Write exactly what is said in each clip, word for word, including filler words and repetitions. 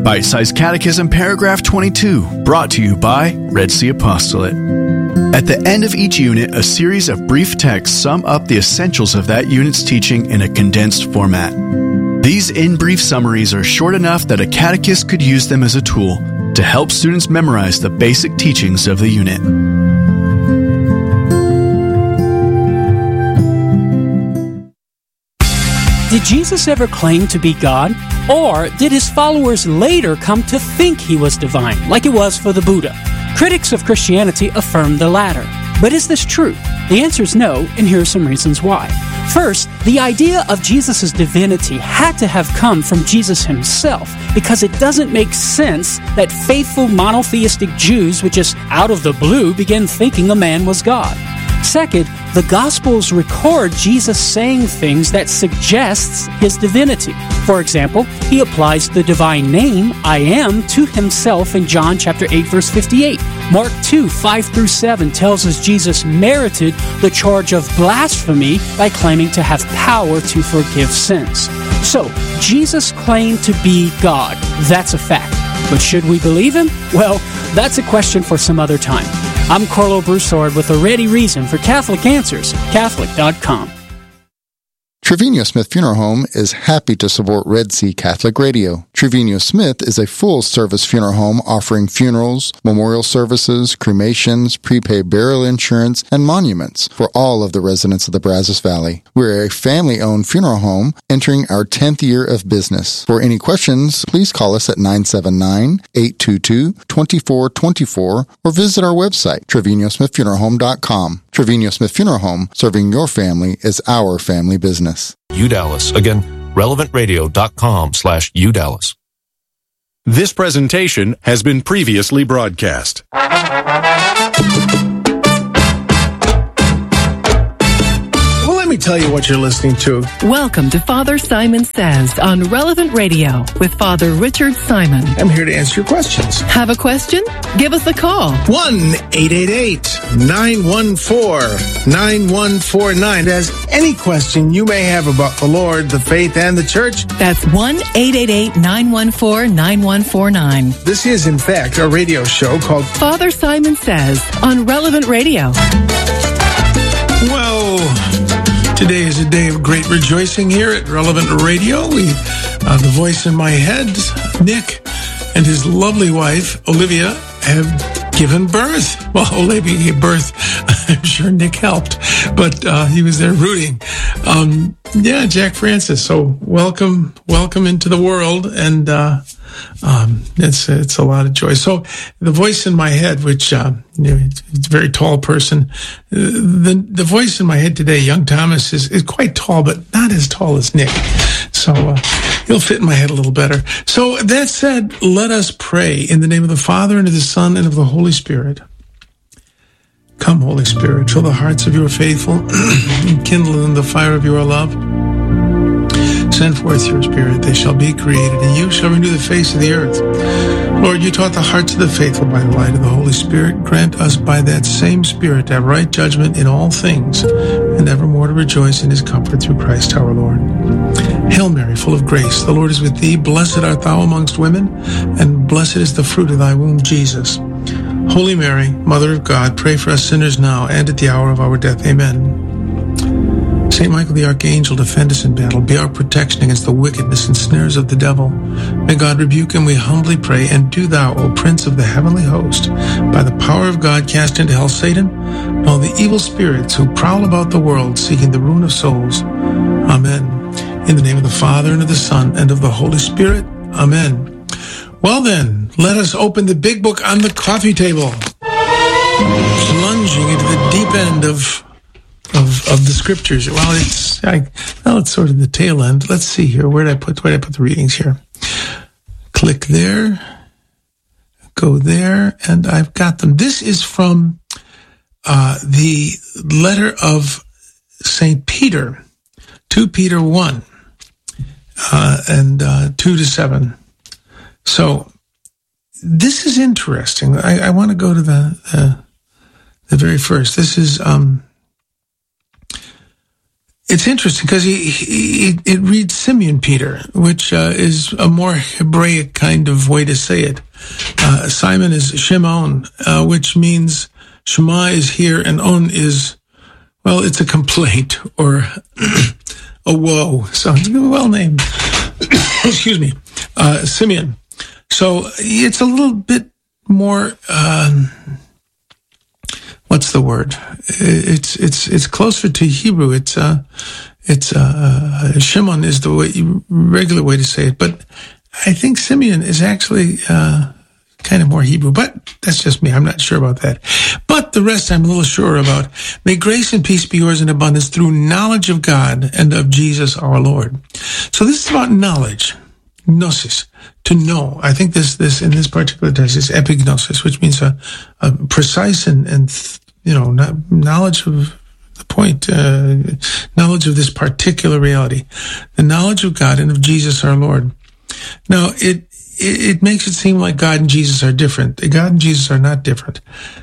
Bite-Sized Catechism, Paragraph twenty-two, brought to you by Red Sea Apostolate. At the end of each unit, a series of brief texts sum up the essentials of that unit's teaching in a condensed format. These in-brief summaries are short enough that a catechist could use them as a tool to help students memorize the basic teachings of the unit. Did Jesus ever claim to be God? Or did his followers later come to think he was divine, like it was for the Buddha? Critics of Christianity affirm the latter. But is this true? The answer is no, and here are some reasons why. First, the idea of Jesus' divinity had to have come from Jesus himself, because it doesn't make sense that faithful monotheistic Jews would just out of the blue begin thinking a man was God. Second, the Gospels record Jesus saying things that suggests his divinity. For example, he applies the divine name, I am, to himself in John chapter eight, verse fifty-eight. Mark two, five through seven tells us Jesus merited the charge of blasphemy by claiming to have power to forgive sins. So, Jesus claimed to be God. That's a fact. But should we believe him? Well, that's a question for some other time. I'm Carlo Broussard with a ready reason for Catholic Answers, Catholic dot com. Trevino Smith Funeral Home is happy to support Red Sea Catholic Radio. Trevino Smith is a full-service funeral home offering funerals, memorial services, cremations, prepaid burial insurance, and monuments for all of the residents of the Brazos Valley. We're a family-owned funeral home entering our tenth year of business. For any questions, please call us at nine seven nine, eight two two, two four two four or visit our website, Trevino Smith Funeral Home dot com. Trevino Smith Funeral Home, serving your family is our family business. U Dallas. Again, relevant radio dot com slash U Dallas. This presentation has been previously broadcast. Well, let me tell you what you're listening to. Welcome to Father Simon Says on Relevant Radio with Father Richard Simon. I'm here to answer your questions. Have a question? Give us a call. one eight eight eight, nine one four, nine one four nine. As any question you may have about the Lord, the faith, and the church. That's one eight eight eight, nine one four, nine one four nine. This is, in fact, a radio show called Father Simon Says on Relevant Radio. Well, today is a day of great rejoicing here at Relevant Radio. We, uh, the voice in my head, Nick, and his lovely wife, Olivia, have given birth. Well, Olivia gave birth. I'm sure Nick helped, but uh, he was there rooting. Um, yeah, Jack Francis. So welcome, welcome into the world, and uh, um, it's it's a lot of joy. So the voice in my head, which uh, you know, it's a very tall person, the the voice in my head today, young Thomas, is is quite tall, but not as tall as Nick. So uh, he'll fit in my head a little better. So that said, let us pray in the name of the Father, and of the Son, and of the Holy Spirit. Come, Holy Spirit, fill the hearts of your faithful, and kindle in the fire of your love. Send forth your Spirit, they shall be created, and you shall renew the face of the earth. Lord, you taught the hearts of the faithful by the light of the Holy Spirit. Grant us by that same Spirit to have right judgment in all things, and evermore to rejoice in his comfort through Christ our Lord. Hail Mary, full of grace, the Lord is with thee. Blessed art thou amongst women, and blessed is the fruit of thy womb, Jesus. Holy Mary, Mother of God, pray for us sinners now and at the hour of our death. Amen. Saint Michael the Archangel, defend us in battle. Be our protection against the wickedness and snares of the devil. May God rebuke him, we humbly pray. And do thou, O Prince of the heavenly host, by the power of God, cast into hell Satan and all the evil spirits who prowl about the world, seeking the ruin of souls. Amen. In the name of the Father, and of the Son, and of the Holy Spirit. Amen. Well then, let us open the big book on the coffee table, plunging into the deep end of of, of the scriptures. Well, it's I, well, it's sort of the tail end. Let's see here. Where did I put? Where did I put the readings here? Click there, go there, and I've got them. This is from uh, the letter of Saint Peter, Second Peter one, uh, and uh, two to seven. So this is interesting. I, I want to go to the, the the very first. This is um, it's interesting because he, he, it reads Simeon Peter, which uh, is a more Hebraic kind of way to say it. Uh, Simon is Shimon, uh, which means Shema is here and On is, well, it's a complaint or a woe. So it's well named. Excuse me. Uh, Simeon. So it's a little bit more, um, what's the word? It's, it's, it's closer to Hebrew. It's, uh, it's, uh, Shimon is the way, regular way to say it. But I think Simeon is actually, uh, kind of more Hebrew, but that's just me. I'm not sure about that. But the rest I'm a little sure about. May grace and peace be yours in abundance through knowledge of God and of Jesus our Lord. So this is about knowledge. Gnosis. To know. I think this, this, in this particular text is epignosis, which means a, a precise and, and, you know, knowledge of the point, uh, knowledge of this particular reality. The knowledge of God and of Jesus our Lord. Now, it, it, it makes it seem like God and Jesus are different. God and Jesus are not different.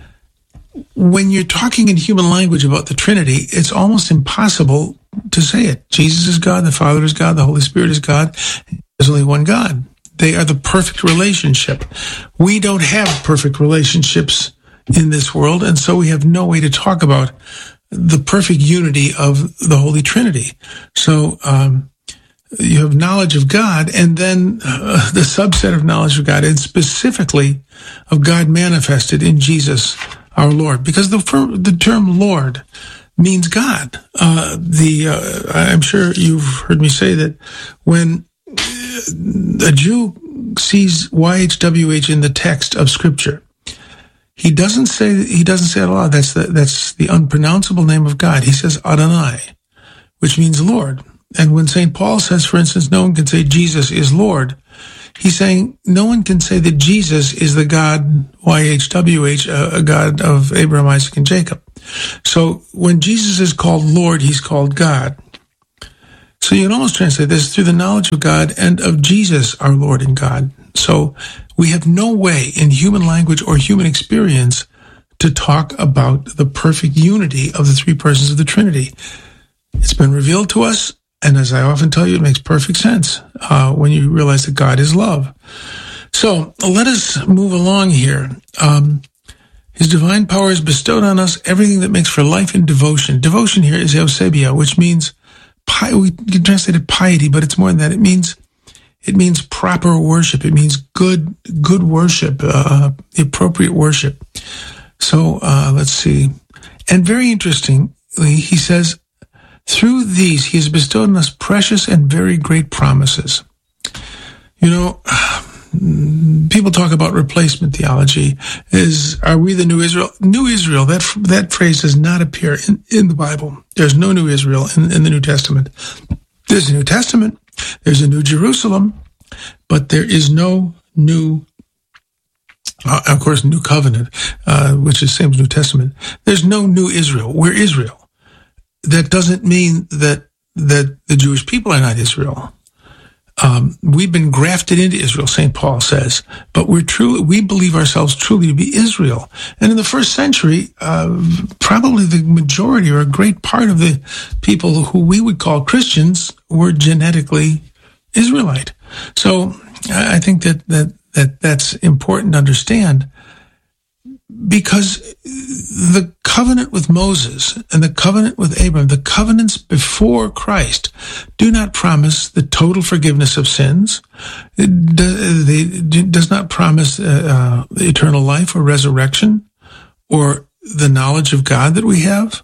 When you're talking in human language about the Trinity, it's almost impossible to say it. Jesus is God, the Father is God, the Holy Spirit is God. There's only one God. They are the perfect relationship. We don't have perfect relationships in this world, and so we have no way to talk about the perfect unity of the Holy Trinity. So um, you have knowledge of God, and then uh, the subset of knowledge of God, and specifically of God manifested in Jesus our Lord, because the the term Lord means God. Uh, the uh, I'm sure you've heard me say that when a Jew sees Y H W H in the text of Scripture, he doesn't say he doesn't say it a lot. That's the that's the unpronounceable name of God. He says Adonai, which means Lord. And when Saint Paul says, for instance, no one can say Jesus is Lord, he's saying no one can say that Jesus is the God Y H W H, a, a God of Abraham, Isaac, and Jacob. So when Jesus is called Lord, he's called God. So you can almost translate this through the knowledge of God and of Jesus, our Lord and God. So we have no way in human language or human experience to talk about the perfect unity of the three persons of the Trinity. It's been revealed to us, and as I often tell you, it makes perfect sense uh, when you realize that God is love. So let us move along here. Um, His divine power has bestowed on us everything that makes for life and devotion. Devotion here is eusebia, which means Pi- we can translate it piety, but it's more than that. It means it means proper worship. It means good good worship, uh, the appropriate worship. So uh, let's see. And very interestingly, he says, through these he has bestowed on us precious and very great promises. You know, people talk about replacement theology. Is are we the new Israel? New Israel, that that phrase does not appear in, in the Bible. There's no new Israel in, in the New Testament. There's a New Testament. There's a new Jerusalem, but there is no new, uh, of course, new covenant, uh, which is the same as New Testament. There's no new Israel. We're Israel. That doesn't mean that that the Jewish people are not Israel. Um, we've been grafted into Israel, Saint Paul says, but we're truly, we believe ourselves truly to be Israel. And in the first century, uh, probably the majority or a great part of the people who we would call Christians were genetically Israelite. So I think that, that, that that's important to understand, because the covenant with Moses and the covenant with Abraham, the covenants before Christ, do not promise the total forgiveness of sins. It does not promise uh, eternal life or resurrection or the knowledge of God that we have.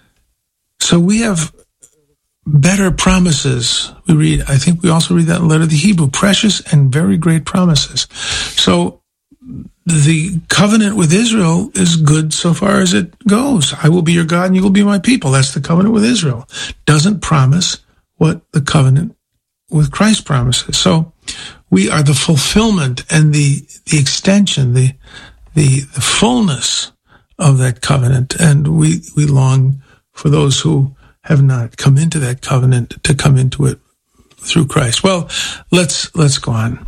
So we have better promises. We read, I think we also read that in the letter of the Hebrew, precious and very great promises. So the covenant with Israel is good so far as it goes. I will be your God and you will be my people. That's the covenant with Israel. Doesn't promise what the covenant with Christ promises. So we are the fulfillment and the, the extension, the, the, the fullness of that covenant. And we, we long for those who have not come into that covenant to come into it through Christ. Well, let's, let's go on.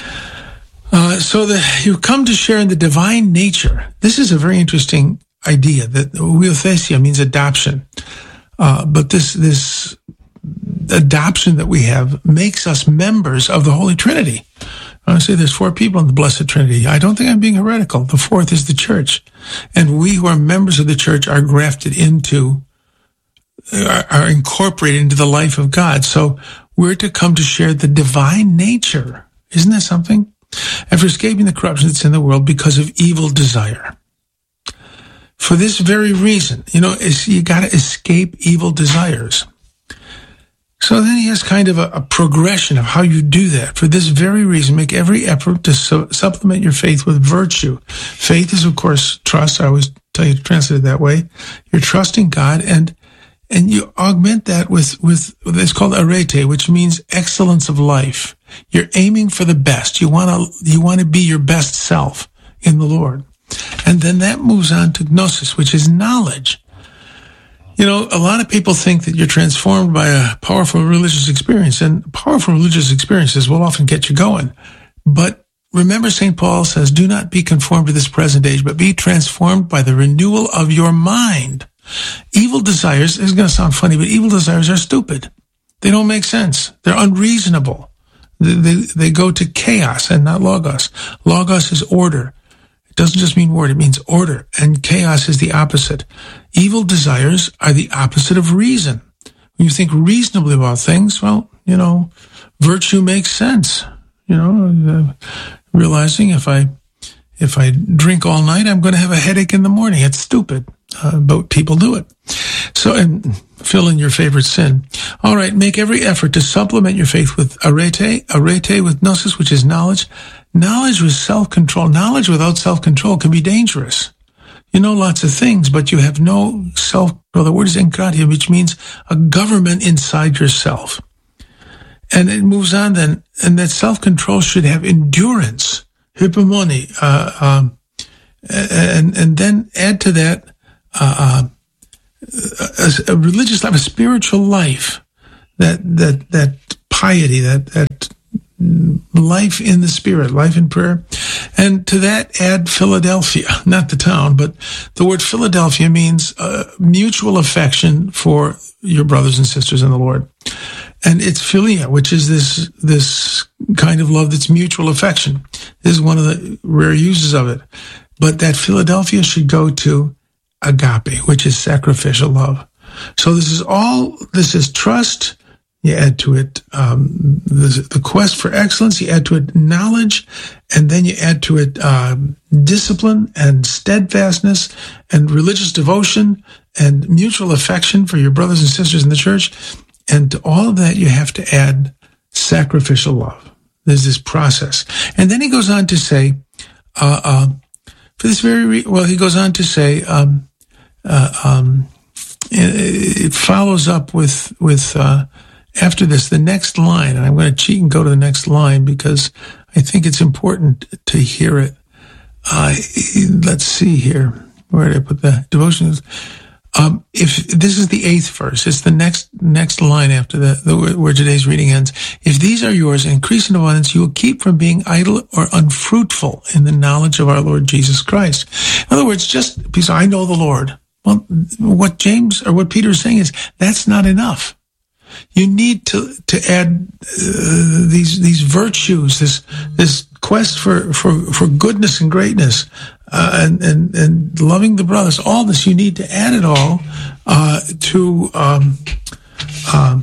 Uh, so that you come to share in the divine nature. This is a very interesting idea, that huiothesia means adoption. Uh, but this this adoption that we have makes us members of the Holy Trinity. I say there's four people in the Blessed Trinity. I don't think I'm being heretical. The fourth is the church. And we who are members of the church are grafted into, are, are incorporated into the life of God. So we're to come to share the divine nature. Isn't that something? And for escaping the corruption that's in the world because of evil desire. For this very reason, you know, is you got to escape evil desires. So then he has kind of a, a progression of how you do that. For this very reason, make every effort to su- supplement your faith with virtue. Faith is, of course, trust. I always tell you to translate it that way. You're trusting God, and and you augment that with, with it's called arete, which means excellence of life. You're aiming for the best. You want to you want to be your best self in the Lord. And then that moves on to gnosis, which is knowledge. You know, a lot of people think that you're transformed by a powerful religious experience, and powerful religious experiences will often get you going. But remember, Saint Paul says, do not be conformed to this present age, but be transformed by the renewal of your mind. Evil desires, this is going to sound funny, but evil desires are stupid. They don't make sense. They're unreasonable. They, they, they go to chaos and not logos. Logos is order. It doesn't just mean word, it means order. And chaos is the opposite. Evil desires are the opposite of reason. When you think reasonably about things, well, you know, virtue makes sense. You know, uh, realizing if I if I drink all night, I'm going to have a headache in the morning. It's stupid, uh, but people do it. So, and fill in your favorite sin. All right, make every effort to supplement your faith with arete, arete with gnosis, which is knowledge. Knowledge with self-control. Knowledge without self-control can be dangerous. You know lots of things, but you have no self-control. The word is enkratia, which means a government inside yourself. And it moves on then, and that self-control should have endurance, hypomone, uh, um, and, and then add to that, uh, uh, a, a religious life, a spiritual life, that, that, that piety, that, that life in the Spirit, life in prayer. And to that add Philadelphia, not the town, but the word Philadelphia means uh, mutual affection for your brothers and sisters in the Lord. And it's philia, which is this this kind of love that's mutual affection. This is one of the rare uses of it. But that Philadelphia should go to agape, which is sacrificial love. So this is all, this is trust. You add to it um, the, the quest for excellence. You add to it knowledge, and then you add to it uh, discipline and steadfastness and religious devotion and mutual affection for your brothers and sisters in the church. And to all of that, you have to add sacrificial love. There's this process. And then he goes on to say, uh, uh, for this very, re- well, he goes on to say, um, uh, um, it, it follows up with, with, uh, after this, the next line, and I'm going to cheat and go to the next line because I think it's important to hear it. Uh, let's see here. Where did I put the devotions? Um, if this is the eighth verse, it's the next next line after the, the where today's reading ends. If these are yours, increase in abundance, you will keep from being idle or unfruitful in the knowledge of our Lord Jesus Christ. In other words, just because I know the Lord. Well, what James or what Peter is saying is that's not enough. You need to to add uh, these these virtues, this this quest for for, for goodness and greatness, uh, and, and and loving the brothers. All this you need to add it all uh, to um, um,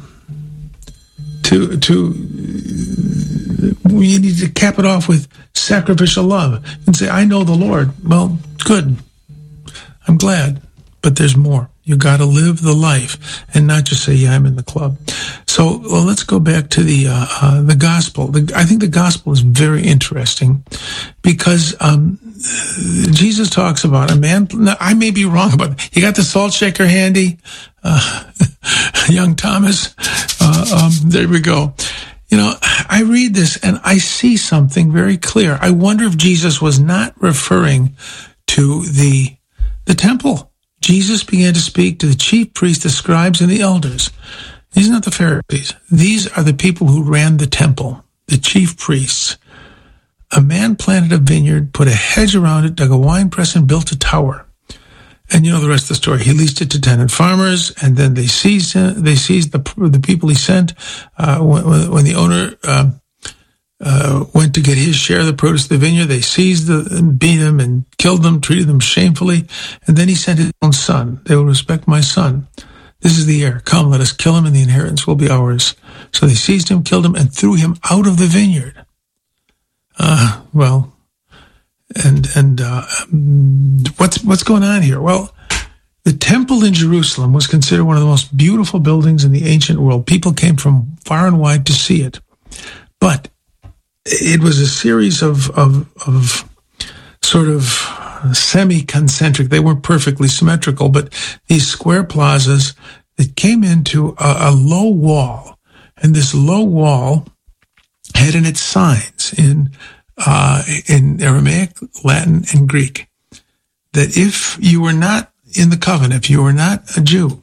to to. You need to cap it off with sacrificial love and say, "I know the Lord." Well, good. I'm glad, but there's more. You got to live the life and not just say, yeah, I'm in the club. So well, let's go back to the uh, uh, the gospel. The, I think the gospel is very interesting because um, Jesus talks about a man. Now, I may be wrong about it. You got the salt shaker handy, uh, young Thomas? Uh, um, there we go. You know, I read this and I see something very clear. I wonder if Jesus was not referring to the the temple. Jesus began to speak to the chief priests, the scribes, and the elders. These are not the Pharisees. These are the people who ran the temple, the chief priests. A man planted a vineyard, put a hedge around it, dug a wine press, and built a tower. And you know the rest of the story. He leased it to tenant farmers, and then they seized him, they seized the the people he sent. Uh, when, when the owner uh, uh, went to get his share of the produce of the vineyard, they seized the, and beat him and killed them, treated them shamefully. And then he sent his own son. They will respect my son. This is the heir. Come, let us kill him, and the inheritance will be ours. So they seized him, killed him, and threw him out of the vineyard. Uh, well... And and uh, what's what's going on here? Well, the temple in Jerusalem was considered one of the most beautiful buildings in the ancient world. People came from far and wide to see it, but it was a series of of, of sort of semi-concentric. They weren't perfectly symmetrical, but these square plazas that came into a, a low wall, and this low wall had in its signs in. Uh, in Aramaic, Latin, and Greek, that if you were not in the covenant, if you were not a Jew,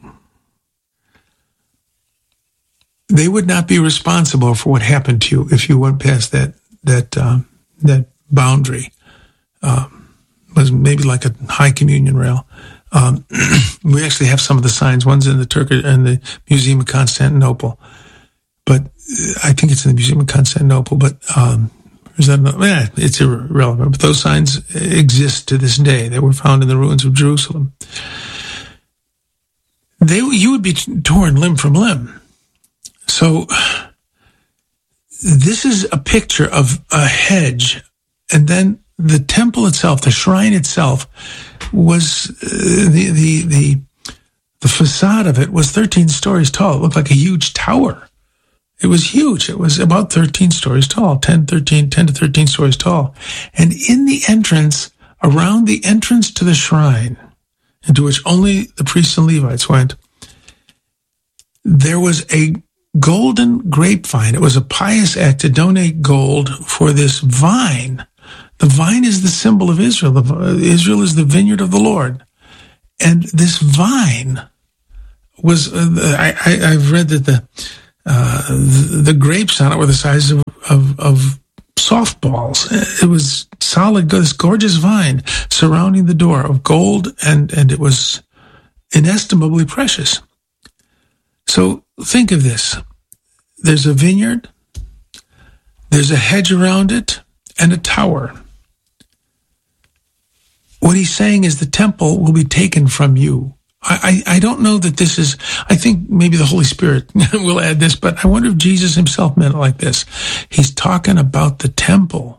they would not be responsible for what happened to you if you went past that that um, that boundary. Um, was maybe like a high communion rail. Um, we actually have some of the signs. One's in the Turkish and the Museum of Constantinople, but I think it's in the Museum of Constantinople, but. Um, Is that not, eh, it's irrelevant, but those signs exist to this day. They were found in the ruins of Jerusalem. They, you would be torn limb from limb. So this is a picture of a hedge, and then the temple itself, the shrine itself, was uh, the the the the facade of it was thirteen stories tall. It looked like a huge tower. It was huge. It was about thirteen stories tall, ten, thirteen, ten to thirteen stories tall. And in the entrance, around the entrance to the shrine, into which only the priests and Levites went, there was a golden grapevine. It was a pious act to donate gold for this vine. The vine is the symbol of Israel. The, Israel is the vineyard of the Lord. And this vine was, uh, I, I, I've read that the Uh, the, the grapes on it were the size of, of, of softballs. It was solid, this gorgeous vine surrounding the door of gold, and, and it was inestimably precious. So think of this. There's a vineyard, there's a hedge around it, and a tower. What he's saying is the temple will be taken from you. I, I don't know that this is, I think maybe the Holy Spirit will add this, but I wonder if Jesus himself meant it like this. He's talking about the temple.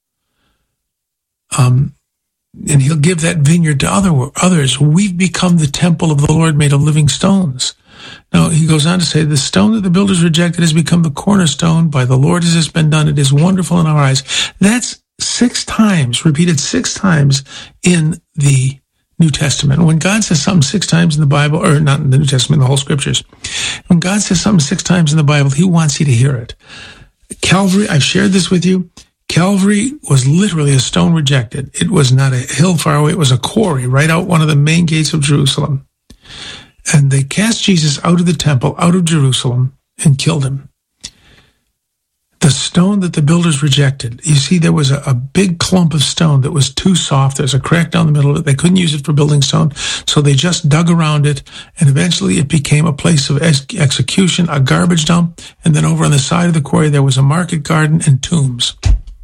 Um, and he'll give that vineyard to other others. We've become the temple of the Lord made of living stones. Now, he goes on to say, the stone that the builders rejected has become the cornerstone. By the Lord has this been done. It is wonderful in our eyes. That's six times, repeated six times in the New Testament. When God says something six times in the Bible, or not in the New Testament, in the whole scriptures, when God says something six times in the Bible, he wants you to hear it. Calvary, I've shared this with you. Calvary was literally a stone rejected. It was not a hill far away. It was a quarry right out one of the main gates of Jerusalem. And they cast Jesus out of the temple, out of Jerusalem, and killed him. The stone that the builders rejected. You see, there was a, a big clump of stone that was too soft. There's a crack down the middle of it. They couldn't use it for building stone, so they just dug around it, and eventually it became a place of ex- execution, a garbage dump, and then over on the side of the quarry there was a market garden and tombs.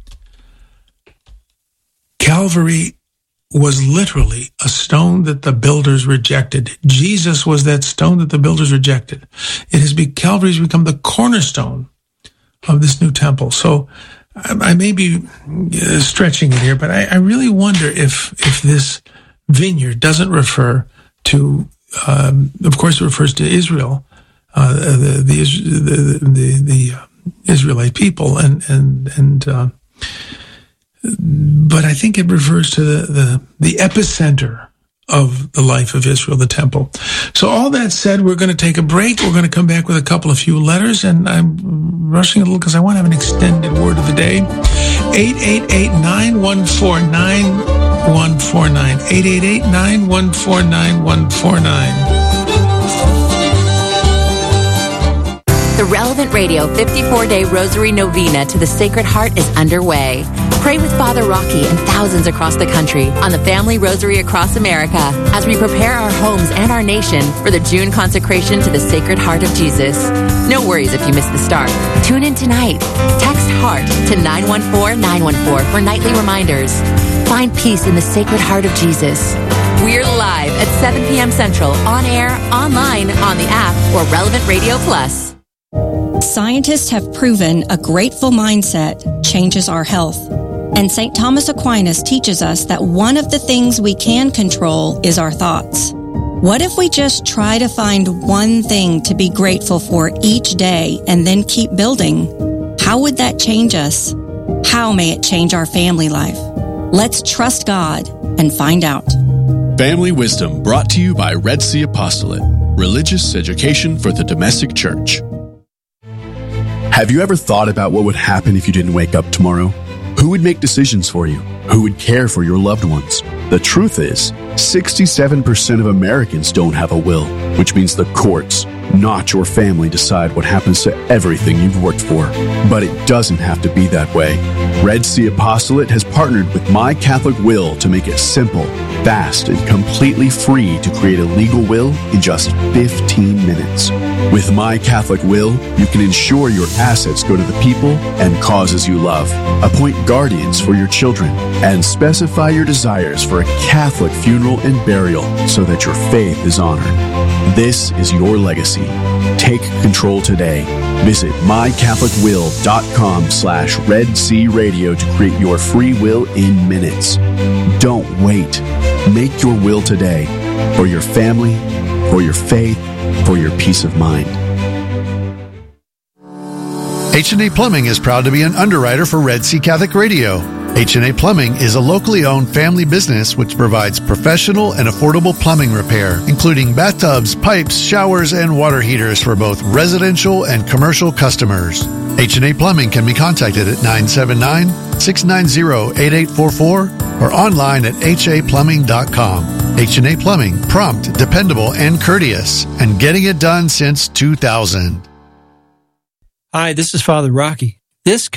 Calvary was literally a stone that the builders rejected. Jesus was that stone that the builders rejected. It has been, Calvary has become the cornerstone of this new temple. So I, I may be uh, stretching it here, but I, I really wonder if if this vineyard doesn't refer to, um, of course, it refers to Israel, uh, the, the the the the Israelite people, and and and. Uh, but I think it refers to the the, the epicenter of the life of Israel, the temple. So all that said, we're going to take a break. We're going to come back with a couple of few letters, and I'm rushing a little because I want to have an extended word of the day. eight eight eight, nine one four, nine one four nine. eight eight eight, nine one four, nine one four nine. The Relevant Radio fifty-four day Rosary Novena to the Sacred Heart is underway. Pray with Father Rocky and thousands across the country on the Family Rosary Across America as we prepare our homes and our nation for the June consecration to the Sacred Heart of Jesus. No worries if you miss the start. Tune in tonight. Text HEART to nine one four nine one four for nightly reminders. Find peace in the Sacred Heart of Jesus. We're live at seven p.m. Central, on air, online, on the app, or Relevant Radio Plus. Scientists have proven a grateful mindset changes our health. And Saint Thomas Aquinas teaches us that one of the things we can control is our thoughts. What if we just try to find one thing to be grateful for each day and then keep building? How would that change us? How may it change our family life? Let's trust God and find out. Family Wisdom, brought to you by Red Sea Apostolate, religious education for the domestic church. Have you ever thought about what would happen if you didn't wake up tomorrow? Who would make decisions for you? Who would care for your loved ones? The truth is, sixty-seven percent of Americans don't have a will, which means the courts, not your family, decide what happens to everything you've worked for. But it doesn't have to be that way. Red Sea Apostolate has partnered with My Catholic Will to make it simple, fast, and completely free to create a legal will in just fifteen minutes. With My Catholic Will, you can ensure your assets go to the people and causes you love, appoint guardians for your children, and specify your desires for a Catholic funeral and burial so that your faith is honored. This is your legacy. Take control today. Visit mycatholicwill.com slash Red Sea Radio to create your free will in minutes. Don't wait. Make your will today for your family, for your faith, for your peace of mind. H and A Plumbing is proud to be an underwriter for Red Sea Catholic Radio. H and A Plumbing is a locally owned family business which provides professional and affordable plumbing repair, including bathtubs, pipes, showers, and water heaters for both residential and commercial customers. H and A Plumbing can be contacted at nine seven nine, six nine zero, eight eight four four or online at h a plumbing dot com. H and A Plumbing, prompt, dependable, and courteous, and getting it done since two thousand. Hi, this is Father Rocky. This